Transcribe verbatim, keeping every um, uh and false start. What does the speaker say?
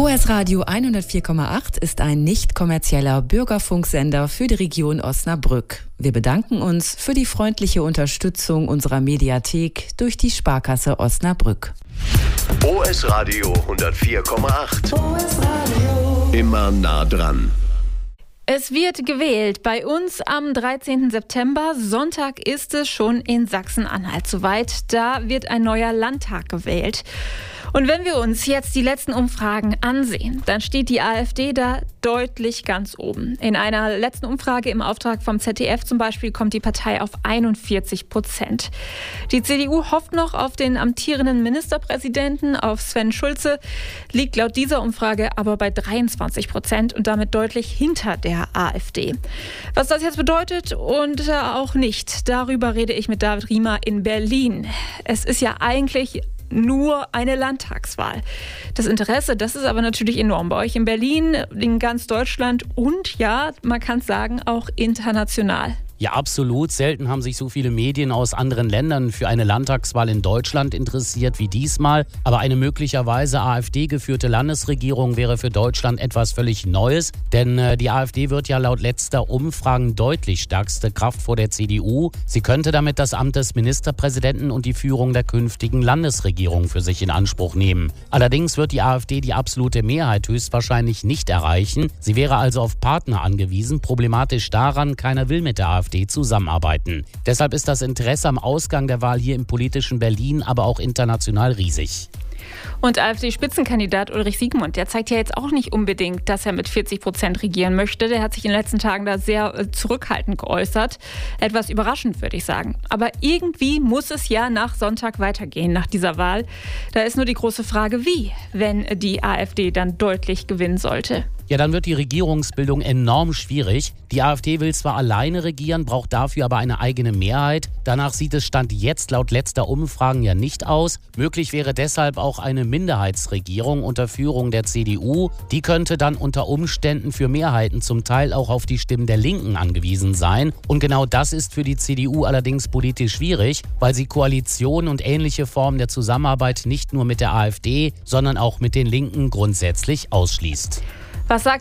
O S Radio hundertvier Komma acht ist ein nicht kommerzieller Bürgerfunksender für die Region Osnabrück. Wir bedanken uns für die freundliche Unterstützung unserer Mediathek durch die Sparkasse Osnabrück. O S Radio hundertvier Komma acht. O S Radio. Immer nah dran. Es wird gewählt. Bei uns am dreizehnten September. Sonntag ist es schon in Sachsen-Anhalt soweit. Da wird ein neuer Landtag gewählt. Und wenn wir uns jetzt die letzten Umfragen ansehen, dann steht die AfD da deutlich ganz oben. In einer letzten Umfrage im Auftrag vom Z D F zum Beispiel kommt die Partei auf einundvierzig Prozent. Die C D U hofft noch auf den amtierenden Ministerpräsidenten, auf Sven Schulze, liegt laut dieser Umfrage aber bei dreiundzwanzig Prozent und damit deutlich hinter der AfD. Was das jetzt bedeutet und auch nicht, darüber rede ich mit David Riemer in Berlin. Es ist ja eigentlich nur eine Landtagswahl. Das Interesse, das ist aber natürlich enorm bei euch in Berlin, in ganz Deutschland und ja, man kann es sagen, auch international. Ja, absolut. Selten haben sich so viele Medien aus anderen Ländern für eine Landtagswahl in Deutschland interessiert wie diesmal. Aber eine möglicherweise AfD-geführte Landesregierung wäre für Deutschland etwas völlig Neues. Denn äh, die AfD wird ja laut letzter Umfragen deutlich stärkste Kraft vor der C D U. Sie könnte damit das Amt des Ministerpräsidenten und die Führung der künftigen Landesregierung für sich in Anspruch nehmen. Allerdings wird die AfD die absolute Mehrheit höchstwahrscheinlich nicht erreichen. Sie wäre also auf Partner angewiesen. Problematisch daran, keiner will mit der AfD zusammenarbeiten. Deshalb ist das Interesse am Ausgang der Wahl hier im politischen Berlin, aber auch international riesig. Und AfD-Spitzenkandidat Ulrich Siegmund, der zeigt ja jetzt auch nicht unbedingt, dass er mit vierzig Prozent regieren möchte. Der hat sich in den letzten Tagen da sehr äh, zurückhaltend geäußert. Etwas überraschend, würde ich sagen. Aber irgendwie muss es ja nach Sonntag weitergehen, nach dieser Wahl. Da ist nur die große Frage, wie, wenn die AfD dann deutlich gewinnen sollte. Ja, dann wird die Regierungsbildung enorm schwierig. Die AfD will zwar alleine regieren, braucht dafür aber eine eigene Mehrheit. Danach sieht es Stand jetzt laut letzter Umfragen ja nicht aus. Möglich wäre deshalb auch eine Minderheitsregierung unter Führung der C D U. Die könnte dann unter Umständen für Mehrheiten zum Teil auch auf die Stimmen der Linken angewiesen sein. Und genau das ist für die C D U allerdings politisch schwierig, weil sie Koalitionen und ähnliche Formen der Zusammenarbeit nicht nur mit der AfD, sondern auch mit den Linken grundsätzlich ausschließt. Was sagt